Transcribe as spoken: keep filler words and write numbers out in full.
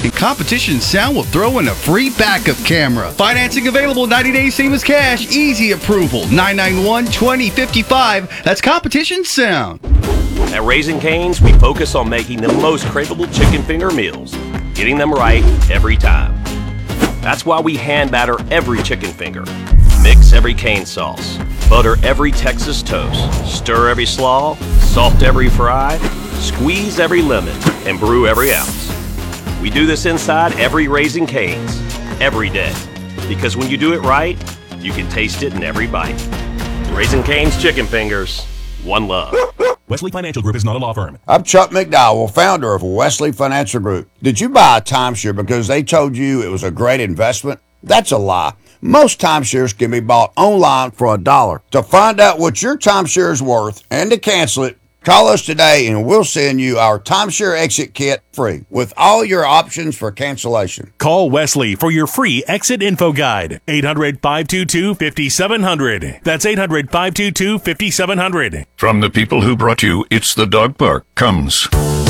And Competition Sound will throw in a free backup camera. Financing available ninety days, same as cash. Easy approval. nine nine one, two zero five five. That's Competition Sound. At Raising Cane's, we focus on making the most craveable chicken finger meals, getting them right every time. That's why we hand batter every chicken finger, mix every cane sauce, butter every Texas toast, stir every slaw, salt every fry, squeeze every lemon, and brew every ounce. We do this inside every Raising Cane's, every day. Because when you do it right, you can taste it in every bite. Raising Cane's Chicken Fingers, one love. Wesley Financial Group is not a law firm. I'm Chuck McDowell, founder of Wesley Financial Group. Did you buy a timeshare because they told you it was a great investment? That's a lie. Most timeshares can be bought online for a dollar. To find out what your timeshare is worth and to cancel it, call us today and we'll send you our timeshare exit kit free with all your options for cancellation. Call Wesley for your free exit info guide. eight hundred, five two two, five seven zero zero. That's eight hundred, five two two, five seven zero zero. From the people who brought you It's the Dog Park comes